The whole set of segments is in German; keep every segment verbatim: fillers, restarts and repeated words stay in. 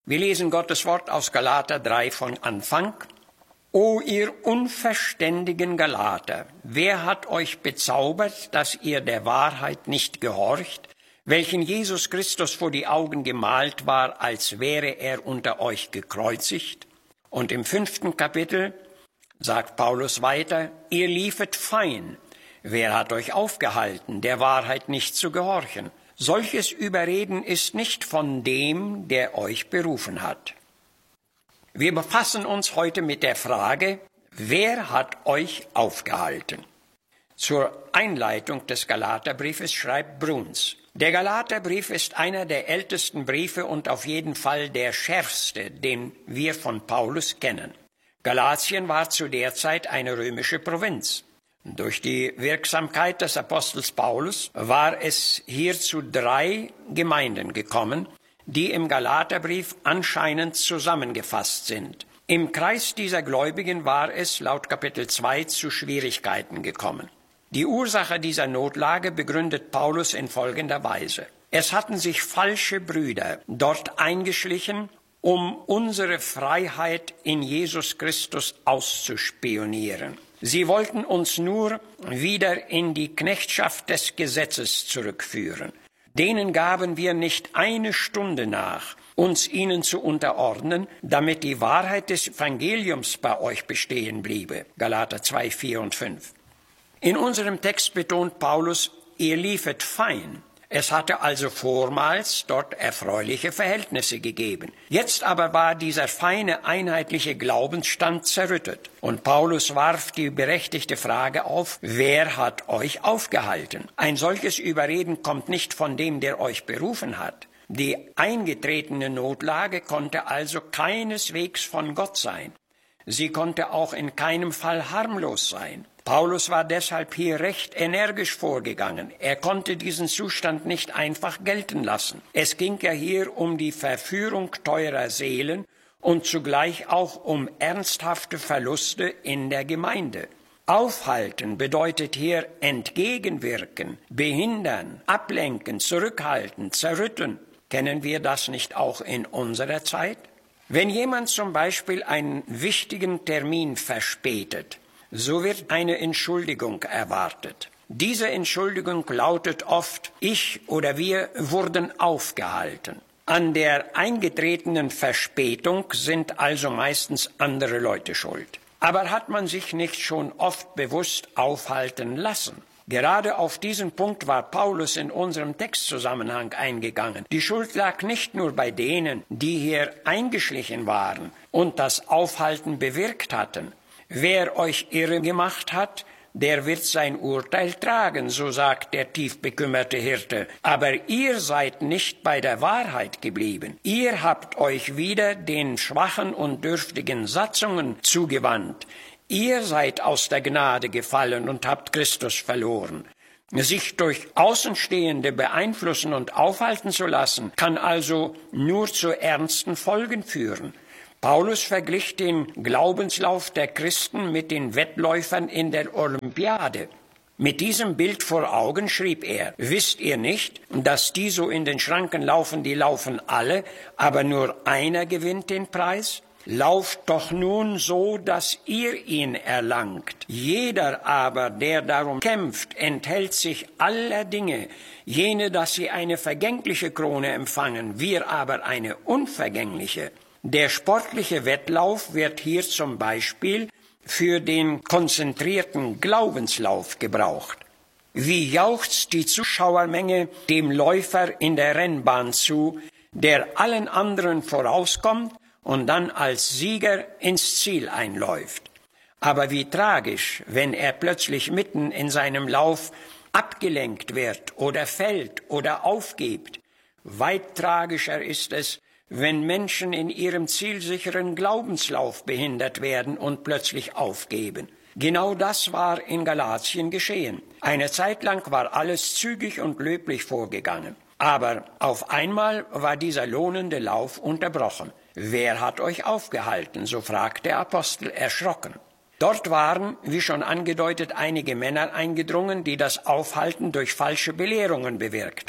Wir lesen Gottes Wort aus Galater drei von Anfang. O ihr unverständigen Galater, wer hat euch bezaubert, dass ihr der Wahrheit nicht gehorcht, welchen Jesus Christus vor die Augen gemalt war, als wäre er unter euch gekreuzigt? Und im fünften Kapitel sagt Paulus weiter, ihr liefet fein. Wer hat euch aufgehalten, der Wahrheit nicht zu gehorchen? Solches Überreden ist nicht von dem, der euch berufen hat. Wir befassen uns heute mit der Frage, wer hat euch aufgehalten? Zur Einleitung des Galaterbriefes schreibt Bruns: Der Galaterbrief ist einer der ältesten Briefe und auf jeden Fall der schärfste, den wir von Paulus kennen. Galatien war zu der Zeit eine römische Provinz. Durch die Wirksamkeit des Apostels Paulus war es hier zu drei Gemeinden gekommen, die im Galaterbrief anscheinend zusammengefasst sind. Im Kreis dieser Gläubigen war es laut Kapitel zwei zu Schwierigkeiten gekommen. Die Ursache dieser Notlage begründet Paulus in folgender Weise. Es hatten sich falsche Brüder dort eingeschlichen, um unsere Freiheit in Jesus Christus auszuspionieren. Sie wollten uns nur wieder in die Knechtschaft des Gesetzes zurückführen. Denen gaben wir nicht eine Stunde nach, uns ihnen zu unterordnen, damit die Wahrheit des Evangeliums bei euch bestehen bliebe. Galater zwei, vier und fünf. In unserem Text betont Paulus, ihr liefet fein. Es hatte also vormals dort erfreuliche Verhältnisse gegeben. Jetzt aber war dieser feine, einheitliche Glaubensstand zerrüttet. Und Paulus warf die berechtigte Frage auf, wer hat euch aufgehalten? Ein solches Überreden kommt nicht von dem, der euch berufen hat. Die eingetretene Notlage konnte also keineswegs von Gott sein. Sie konnte auch in keinem Fall harmlos sein. Paulus war deshalb hier recht energisch vorgegangen. Er konnte diesen Zustand nicht einfach gelten lassen. Es ging ja hier um die Verführung teurer Seelen und zugleich auch um ernsthafte Verluste in der Gemeinde. Aufhalten bedeutet hier entgegenwirken, behindern, ablenken, zurückhalten, zerrütteln. Kennen wir das nicht auch in unserer Zeit? Wenn jemand zum Beispiel einen wichtigen Termin verspätet, so wird eine Entschuldigung erwartet. Diese Entschuldigung lautet oft, ich oder wir wurden aufgehalten. An der eingetretenen Verspätung sind also meistens andere Leute schuld. Aber hat man sich nicht schon oft bewusst aufhalten lassen? Gerade auf diesen Punkt war Paulus in unserem Textzusammenhang eingegangen. Die Schuld lag nicht nur bei denen, die hier eingeschlichen waren und das Aufhalten bewirkt hatten. Wer euch irre gemacht hat, der wird sein Urteil tragen, so sagt der tief bekümmerte Hirte. Aber ihr seid nicht bei der Wahrheit geblieben. Ihr habt euch wieder den schwachen und dürftigen Satzungen zugewandt. Ihr seid aus der Gnade gefallen und habt Christus verloren. Sich durch Außenstehende beeinflussen und aufhalten zu lassen, kann also nur zu ernsten Folgen führen. Paulus verglich den Glaubenslauf der Christen mit den Wettläufern in der Olympiade. Mit diesem Bild vor Augen schrieb er, wisst ihr nicht, dass die so in den Schranken laufen, die laufen alle, aber nur einer gewinnt den Preis? Lauft doch nun so, dass ihr ihn erlangt. Jeder aber, der darum kämpft, enthält sich aller Dinge, jene, dass sie eine vergängliche Krone empfangen, wir aber eine unvergängliche. Der sportliche Wettlauf wird hier zum Beispiel für den konzentrierten Glaubenslauf gebraucht. Wie jauchzt die Zuschauermenge dem Läufer in der Rennbahn zu, der allen anderen vorauskommt und dann als Sieger ins Ziel einläuft. Aber wie tragisch, wenn er plötzlich mitten in seinem Lauf abgelenkt wird oder fällt oder aufgibt. Weit tragischer ist es, wenn Menschen in ihrem zielsicheren Glaubenslauf behindert werden und plötzlich aufgeben. Genau das war in Galatien geschehen. Eine Zeit lang war alles zügig und löblich vorgegangen. Aber auf einmal war dieser lohnende Lauf unterbrochen. Wer hat euch aufgehalten? So fragt der Apostel erschrocken. Dort waren, wie schon angedeutet, einige Männer eingedrungen, die das Aufhalten durch falsche Belehrungen bewirkten.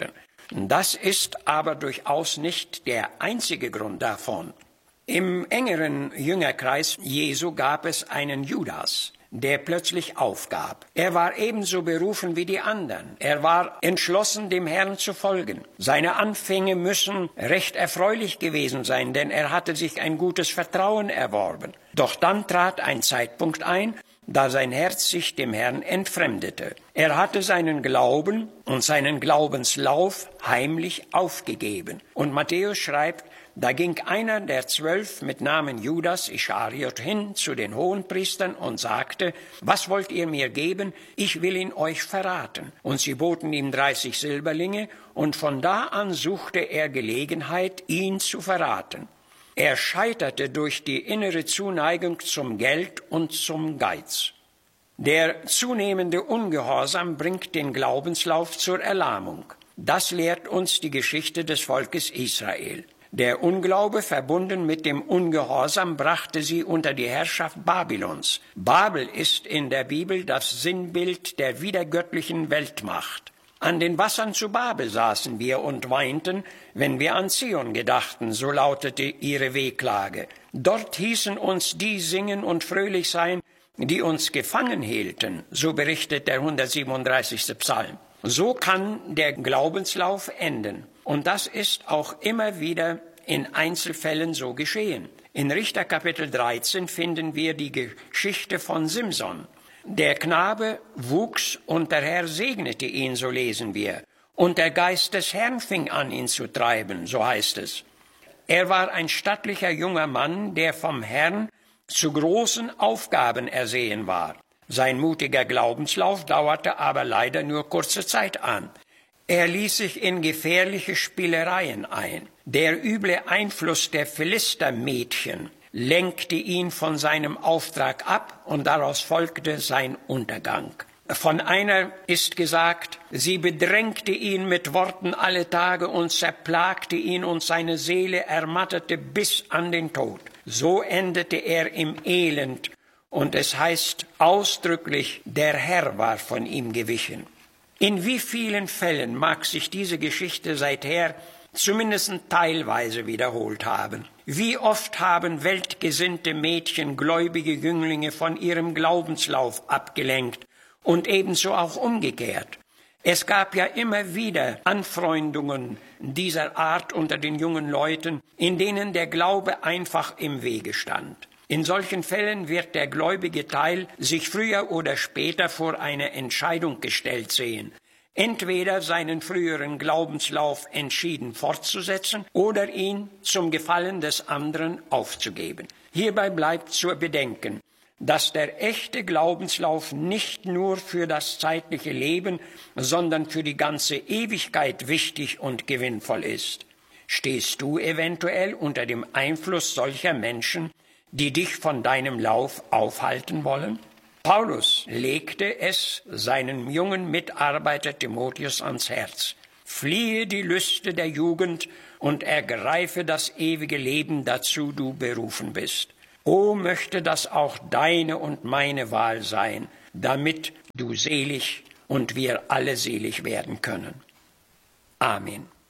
Das ist aber durchaus nicht der einzige Grund davon. Im engeren Jüngerkreis Jesu gab es einen Judas, der plötzlich aufgab. Er war ebenso berufen wie die anderen. Er war entschlossen, dem Herrn zu folgen. Seine Anfänge müssen recht erfreulich gewesen sein, denn er hatte sich ein gutes Vertrauen erworben. Doch dann trat ein Zeitpunkt ein, da sein Herz sich dem Herrn entfremdete. Er hatte seinen Glauben und seinen Glaubenslauf heimlich aufgegeben. Und Matthäus schreibt, da ging einer der zwölf mit Namen Judas Ischariot hin zu den Hohenpriestern und sagte, was wollt ihr mir geben? Ich will ihn euch verraten. Und sie boten ihm dreißig Silberlinge, und von da an suchte er Gelegenheit, ihn zu verraten. Er scheiterte durch die innere Zuneigung zum Geld und zum Geiz. Der zunehmende Ungehorsam bringt den Glaubenslauf zur Erlahmung. Das lehrt uns die Geschichte des Volkes Israel. Der Unglaube verbunden mit dem Ungehorsam brachte sie unter die Herrschaft Babylons. Babel ist in der Bibel das Sinnbild der wiedergöttlichen Weltmacht. An den Wassern zu Babel saßen wir und weinten, wenn wir an Zion gedachten, so lautete ihre Wehklage. Dort hießen uns die singen und fröhlich sein, die uns gefangen hielten, so berichtet der hundertsiebenunddreißigste Psalm. So kann der Glaubenslauf enden. Und das ist auch immer wieder in Einzelfällen so geschehen. In Richter Kapitel dreizehn finden wir die Geschichte von Simson. Der Knabe wuchs und der Herr segnete ihn, so lesen wir. Und der Geist des Herrn fing an, ihn zu treiben, so heißt es. Er war ein stattlicher junger Mann, der vom Herrn zu großen Aufgaben ersehen war. Sein mutiger Glaubenslauf dauerte aber leider nur kurze Zeit an. Er ließ sich in gefährliche Spielereien ein. Der üble Einfluss der Philistermädchen lenkte ihn von seinem Auftrag ab und daraus folgte sein Untergang. Von einer ist gesagt, sie bedrängte ihn mit Worten alle Tage und zerplagte ihn und seine Seele ermattete bis an den Tod. So endete er im Elend und es heißt ausdrücklich, der Herr war von ihm gewichen. In wie vielen Fällen mag sich diese Geschichte seither zumindest teilweise wiederholt haben? Wie oft haben weltgesinnte Mädchen gläubige Jünglinge von ihrem Glaubenslauf abgelenkt und ebenso auch umgekehrt? Es gab ja immer wieder Anfreundungen dieser Art unter den jungen Leuten, in denen der Glaube einfach im Wege stand. In solchen Fällen wird der gläubige Teil sich früher oder später vor eine Entscheidung gestellt sehen. Entweder seinen früheren Glaubenslauf entschieden fortzusetzen oder ihn zum Gefallen des anderen aufzugeben. Hierbei bleibt zu bedenken, dass der echte Glaubenslauf nicht nur für das zeitliche Leben, sondern für die ganze Ewigkeit wichtig und gewinnvoll ist. Stehst du eventuell unter dem Einfluss solcher Menschen, die dich von deinem Lauf aufhalten wollen? Paulus legte es seinem jungen Mitarbeiter Timotheus ans Herz. Fliehe die Lüste der Jugend und ergreife das ewige Leben, dazu du berufen bist. O, möchte das auch deine und meine Wahl sein, damit du selig und wir alle selig werden können. Amen.